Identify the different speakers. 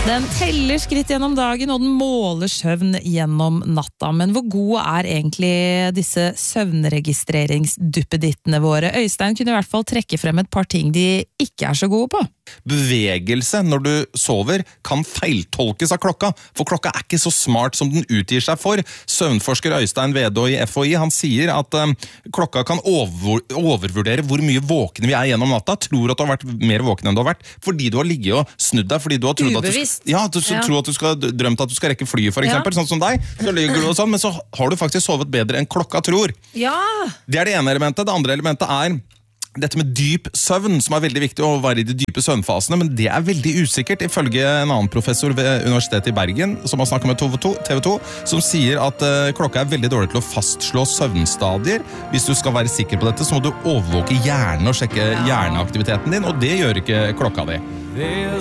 Speaker 1: Den teller skritt gjennom dagen, og den måler søvn gjennom natta. Men hvor gode er egentlig disse søvnregistreringsduppedittene våre? Øystein kunne i hvert fall trekke frem et par ting de ikke er så gode på.
Speaker 2: Bevegelse når du sover kan feiltolkes av klokka, for klokka er ikke så smart som den utgir seg for. Søvnforsker Øystein Vedå i FHI, han sier at klokka kan overvurdere hvor mye våkne vi er gjennom natta, tror at du har vært mer våken enn du har vært, fordi du har ligget og snudd deg, fordi du har trodd at tror at du skal drømt at du skal rekke flyet, for eksempel, sånn som deg, så ligger du og sånn, men så har du faktisk sovet bedre enn klokka tror.
Speaker 1: Ja!
Speaker 2: Det er det ene elementet. Det andre elementet er dette med dyp søvn, som er veldig viktig å være i de dype søvnfasene, men det er veldig usikkert, ifølge en annen professor ved Universitetet i Bergen, som har snakket med TV 2, som sier at klokka er veldig dårlig til å fastslå søvnstadier. Hvis du skal være sikker på dette, så må du overvåke hjernen og sjekke hjerneaktiviteten din, og det gjør ikke klokka di.